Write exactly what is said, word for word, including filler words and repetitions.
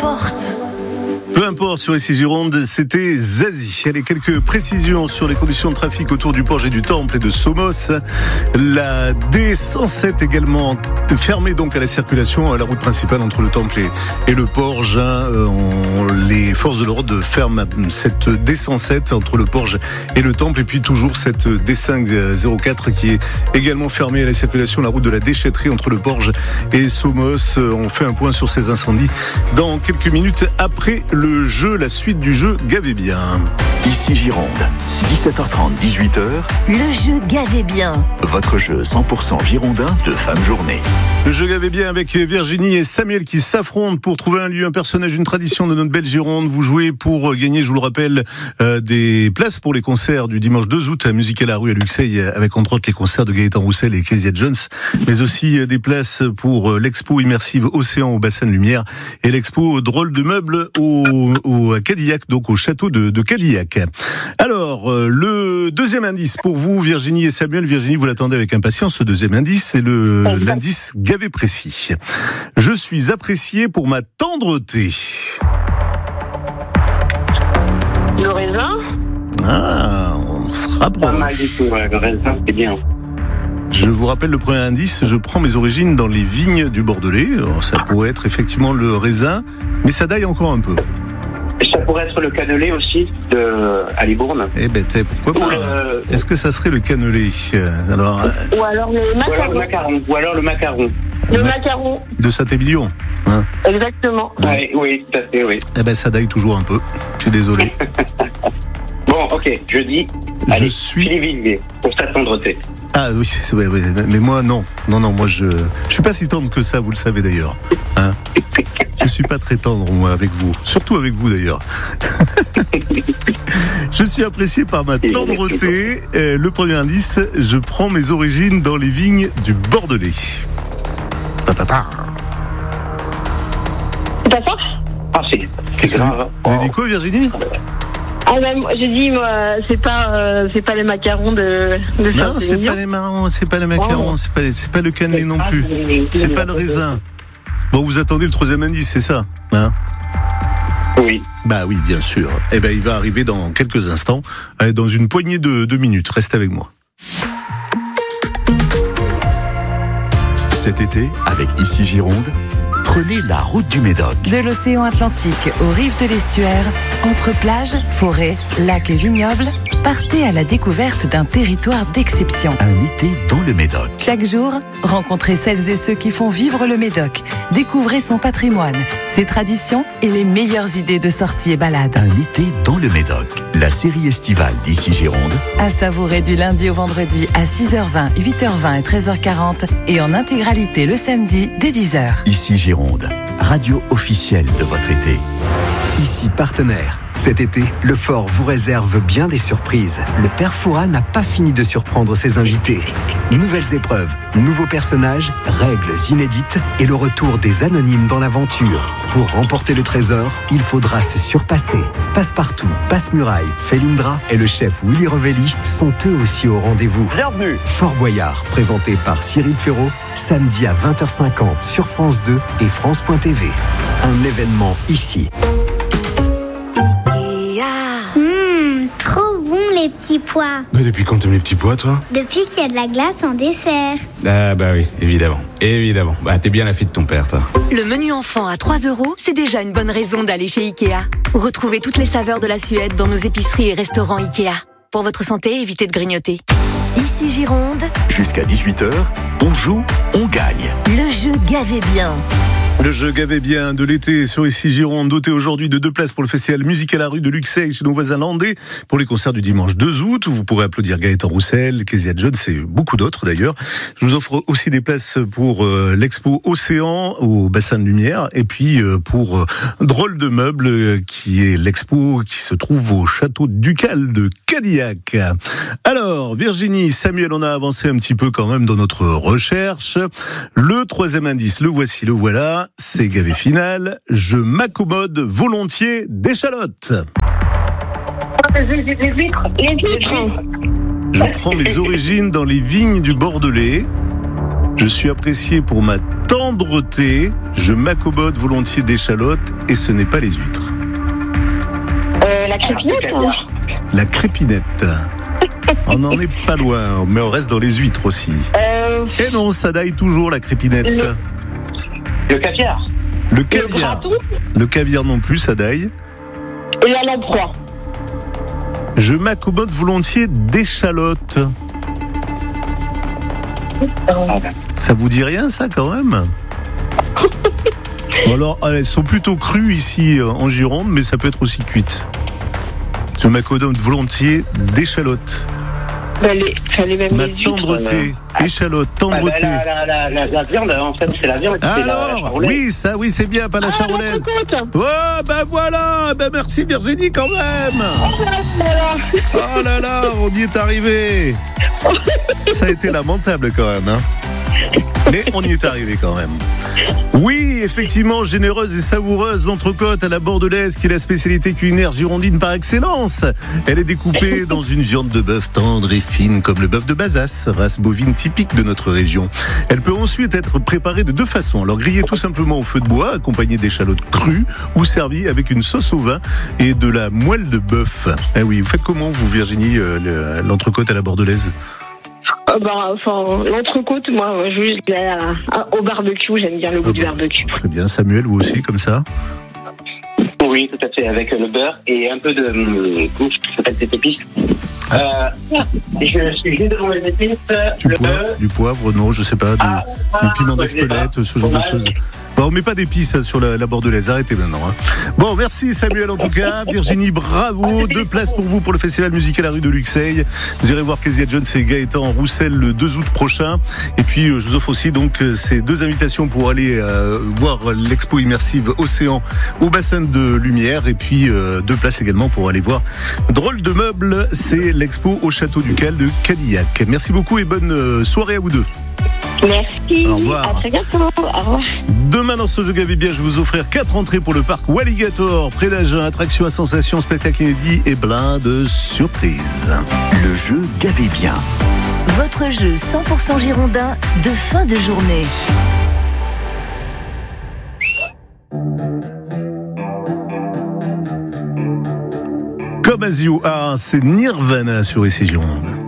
importe. Peu importe, sur ici Gironde, c'était Zazie. Allez, quelques précisions sur les conditions de trafic autour du Porge et du Temple et de Somos. La D cent sept également fermée donc à la circulation à la route principale entre le Temple et, et le Porge. On, les forces de l'ordre ferment cette D cent sept entre le Porge et le Temple. Et puis toujours cette D cinq zéro quatre qui est également fermée à la circulation la route de la déchetterie entre le Porge et Somos. On fait un point sur ces incendies dans quelques minutes après le Le jeu, la suite du jeu Gavez bien. Ici Gironde, dix-sept heures trente, dix-huit heures. Le jeu Gavez bien. Votre jeu cent pour cent girondin de fin de journée. Le jeu Gavez bien avec Virginie et Samuel qui s'affrontent pour trouver un lieu, un personnage, une tradition de notre belle Gironde. Vous jouez pour gagner, je vous le rappelle, euh, des places pour les concerts du dimanche deux août à Musique à la rue à Luxeuil, avec entre autres les concerts de Gaëtan Roussel et Kezia Jones, mais aussi des places pour l'expo immersive Océan au bassin de lumière et l'expo drôle de meubles au Au, au Cadillac, donc au château de, de Cadillac. Alors, euh, le deuxième indice pour vous, Virginie et Samuel. Virginie, vous l'attendez avec impatience. Ce deuxième indice, c'est le, l'indice Gavez précis. Je suis apprécié pour ma tendreté. Le raisin. Ah, on se rapproche. Pas mal du tout, ouais, le raisin, c'est bien. Je vous rappelle le premier indice, je prends mes origines dans les vignes du Bordelais. Alors, ça pourrait être effectivement le raisin, mais ça daille encore un peu. Ça pourrait être le cannelé aussi, de à Libourne. Eh ben, t'es, pourquoi pas le... Est-ce que ça serait le cannelé alors, Ou alors le macaron. Ou alors le macaron. Le ma... macaron. De Saint-Émilion, hein. Exactement. Ouais. Oui, oui, tout à fait, oui. Eh ben, ça daille toujours un peu. Je suis désolé. Bon, ok, je dis. Allez, je suis Philippe Villiers, pour sa tendreté. Ah oui, c'est, ouais, ouais, mais moi non, non, non, moi je, je suis pas si tendre que ça, vous le savez d'ailleurs. Hein, je suis pas très tendre moi avec vous, surtout avec vous d'ailleurs. Je suis apprécié par ma tendreté. Euh, le premier indice, je prends mes origines dans les vignes du Bordelais. Ta ta ta. T'as ça? Ah, c'est, c'est grave. Vous avez dit quoi, Virginie? Ah ben, j'ai dit, moi, c'est pas, euh, c'est pas les macarons de, de Non, c'est pas les marrons, c'est pas les macarons, oh. c'est pas, c'est pas le cannelé non plus. C'est pas le raisin. Bon, vous attendez le troisième indice, c'est ça, hein? Oui. Bah oui, bien sûr. Eh ben, il va arriver dans quelques instants, dans une poignée de, de minutes. Restez avec moi. Cet été, avec Ici Gironde, prenez la route du Médoc. De l'océan Atlantique aux rives de l'estuaire, entre plages, forêts, lacs et vignobles, partez à la découverte d'un territoire d'exception. Un été dans le Médoc. Chaque jour, rencontrez celles et ceux qui font vivre le Médoc. Découvrez son patrimoine, ses traditions et les meilleures idées de sorties et balades. Un été dans le Médoc. La série estivale d'Ici Gironde. À savourer du lundi au vendredi à six heures vingt, huit heures vingt et treize heures quarante et en intégralité le samedi dès dix heures. Ici Gironde, radio officielle de votre été. Ici partenaire. Cet été, le Fort vous réserve bien des surprises. Le Père Fouras n'a pas fini de surprendre ses invités. Nouvelles épreuves, nouveaux personnages, règles inédites et le retour des anonymes dans l'aventure. Pour remporter le trésor, il faudra se surpasser. Passepartout, Passe-Muraille, Felindra et le chef Willy Revelli sont eux aussi au rendez-vous. Bienvenue. Fort Boyard, présenté par Cyril Ferraud, samedi à vingt heures cinquante sur France deux et France point T V. Un événement ici. Les petits pois. Mais depuis quand t'aimes les petits pois, toi? Depuis qu'il y a de la glace en dessert. Ah bah oui, évidemment, évidemment. Bah t'es bien la fille de ton père, toi. Le menu enfant à trois euros, c'est déjà une bonne raison d'aller chez Ikea. Retrouvez toutes les saveurs de la Suède dans nos épiceries et restaurants Ikea. Pour votre santé, évitez de grignoter. Ici Gironde. Jusqu'à dix-huit heures, on joue, on gagne. Le jeu Gavez bien. Le jeu Gavez bien de l'été sur Ici Gironde, doté aujourd'hui de deux places pour le festival Musique à la rue de Luxeuil chez nos voisins landais pour les concerts du dimanche deux août, où vous pourrez applaudir Gaëtan Roussel, Kezia Jones et beaucoup d'autres d'ailleurs. Je vous offre aussi des places pour euh, l'expo Océan au bassin de lumière et puis euh, pour euh, Drôle de meubles euh, qui est l'expo qui se trouve au château ducal de Cadillac. Alors Virginie, Samuel, on a avancé un petit peu quand même dans notre recherche. Le troisième indice, le voici, le voilà. C'est Gavé final. Je m'accommode volontiers d'échalotes. Je prends mes origines dans les vignes du Bordelais. Je suis apprécié pour ma tendreté, je m'accommode volontiers d'échalotes et ce n'est pas les huîtres. Euh, la crépinette hein. La crépinette. On n'en est pas loin, mais on reste dans les huîtres aussi. Euh... Et non, ça daille toujours la crépinette. Le, le caviar. Le caviar. Le, le caviar non plus, ça daille. Et la lamproie. Je m'accommode volontiers d'échalotes. Ça vous dit rien, ça, quand même? Bon, alors, elles sont plutôt crues ici en Gironde, mais ça peut être aussi cuite. Je m'accommode volontiers d'échalotes. Bah, les, les mêmes Ma les tendreté, euh, échalote, tendreté. Ah, bah, la, la, la, la, la viande, en fait, c'est la viande. Alors, la oui, ça, oui, c'est bien, pas la ah, charolaise. l'entrecôte. Oh, ben voilà, ben merci Virginie quand même. Oh là là, on y est arrivé. Ça a été lamentable quand même, hein. Mais on y est arrivé quand même. Oui, effectivement, généreuse et savoureuse, l'entrecôte à la bordelaise, qui est la spécialité culinaire girondine par excellence. Elle est découpée dans une viande de bœuf tendre et fine, comme le bœuf de Bazas, race bovine typique de notre région. Elle peut ensuite être préparée de deux façons. Alors, grillée tout simplement au feu de bois, accompagnée d'échalotes crues, ou servie avec une sauce au vin et de la moelle de bœuf. Eh oui, vous faites comment, vous, Virginie, euh, l'entrecôte à la bordelaise? Euh, bah, enfin, l'entrecôte, moi, je juste au barbecue, j'aime bien le goût oh, du barbecue. Très bien, Samuel, vous aussi, comme ça? Oui, tout à fait, avec le beurre et un peu de, comment ça s'appelle, cette épice. Ah. Euh, je suis juste devant les épices, du le poivre, beurre. Du poivre, non, je sais pas, du, ah, du piment d'Espelette, ce genre de choses. Bon, on met pas d'épices sur la, la bordelaise, arrêtez maintenant. Hein. Bon, merci Samuel en tout cas. Virginie, bravo. Deux places pour vous pour le festival musical à la rue de Luxeuil. Vous irez voir Kezia Jones et Gaëtan Roussel le deux août prochain. Et puis, je vous offre aussi donc ces deux invitations pour aller euh, voir l'expo immersive Océan au bassin de lumière. Et puis, euh, deux places également pour aller voir Drôle de meubles. C'est l'expo au Château du Cal de Cadillac. Merci beaucoup et bonne soirée à vous deux. Merci. Au revoir. À très bientôt. Au revoir. Demain dans ce jeu Gavé Bien, je vais vous offrir quatre entrées pour le parc Walligator, près d'Agen, attraction à sensation, spectacle inédit et plein de surprises. Le jeu Gavé Bien. Votre jeu cent pour cent girondin de fin de journée. Comme As You Are, c'est Nirvana sur Ici Gironde.